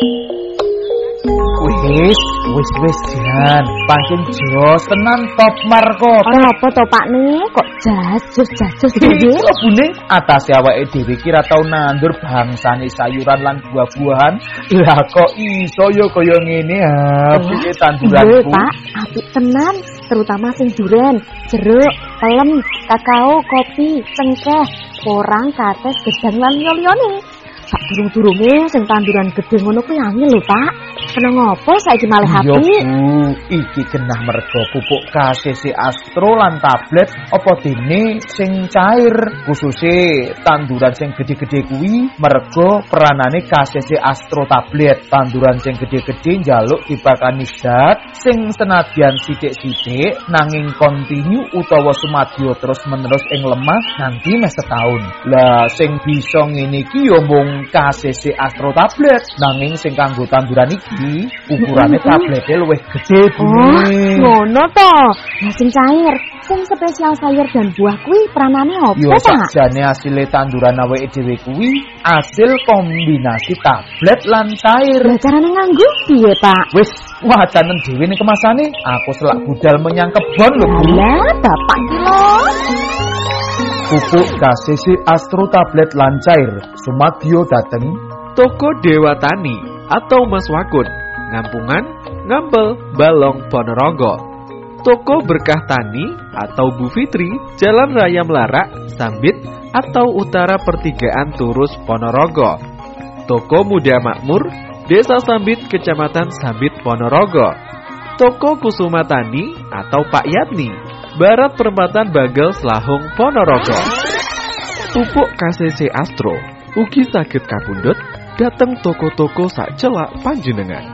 Wis Jan, pancen jos tenan top marko. Ora apa to Pak nih, kok jasus dhewe. Bune atase awake dhewe ki ra tau nandur bangsane sayuran lan buah-buahan. Lah kok iso ya kaya ngene ha, piye tanduranku. Iya, Pak, apik tenan, terutama sing duren, jeruk, pelem, kakao, kopi, cengkeh, porang, kates, gedang lan liya-liyane. Sak durung-durunge sing tanduran gedhe ngono kuwi angel lho, Pak. Kena ngopo saiki malih apik? Yo Bu, iki genah mergo pupuk KCC Astro lan tablet apa dene sing cair, khususe tanduran sing gede-gede kuwi mergo peranane KCC Astro tablet. Tanduran sing gede-gede njaluk dipakani zat sing senadyan sithik-sithik nanging kontinu utawa sumadyo terus-menerus ing lemah nganti mes setahun. Lah sing bisa ngene iki yo mung KCC Astro tablet, nanging sing kanggo tanduran iki ukurane tablete luwih gede bunyi. Oh, ngono to. Lah sing cair, sing spesial sayur dan buah kuwi peranane opo, Yo Pak? sakjane asile tanduran awake dhewe kuwi asil kombinasi tablet lan cair. Lah carane nganggo piye, Pak? Wis wacanen dhewe ning kemasane, aku selak budal menyang kebon lho Bu. Lah, Bapak ki lho. Pupuk KCC Astro tablet lan cair sumadyo dateng Toko Dewa Tani atau Mas Wakun, Ngampungan, Ngampel, Balong, Ponorogo. Toko Berkah Tani atau Bu Fitri, Jalan Raya Melarak, Sambit atau Utara Pertigaan Turus, Ponorogo. Toko Muda Makmur, Desa Sambit, Kecamatan Sambit, Ponorogo. Toko Kusuma Tani atau Pak Yatni, Barat Perempatan Bagel, Selahung, Ponorogo. Pupuk KCC Astro, ugi saged kapundhut dateng toko-toko sak celak panjenengan.